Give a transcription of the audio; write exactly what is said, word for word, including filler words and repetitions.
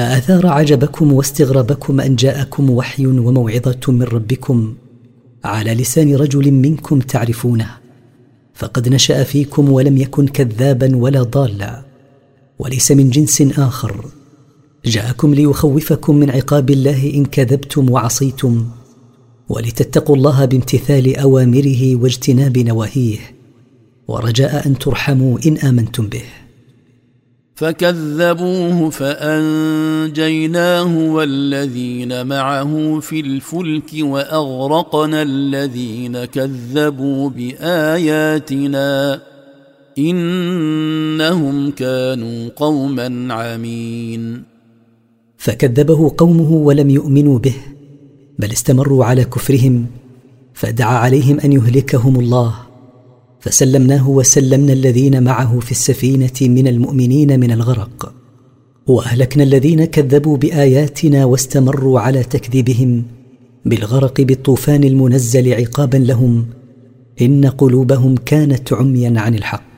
أأثار عجبكم واستغرابكم أن جاءكم وحي وموعظة من ربكم على لسان رجل منكم تعرفونه، فقد نشأ فيكم ولم يكن كذابا ولا ضالا، وليس من جنس آخر، جاءكم ليخوفكم من عقاب الله إن كذبتم وعصيتم، ولتتقوا الله بامتثال أوامره واجتناب نواهيه، ورجاء أن ترحموا إن آمنتم به. فكذبوه فأنجيناه والذين معه في الفلك وأغرقنا الذين كذبوا بآياتنا إنهم كانوا قوما عمين. فكذبه قومه ولم يؤمنوا به، بل استمروا على كفرهم، فدعا عليهم أن يهلكهم الله، فسلمناه وسلمنا الذين معه في السفينة من المؤمنين من الغرق، وأهلكنا الذين كذبوا بآياتنا واستمروا على تكذيبهم بالغرق بالطوفان المنزل عقابا لهم، إن قلوبهم كانت عميا عن الحق.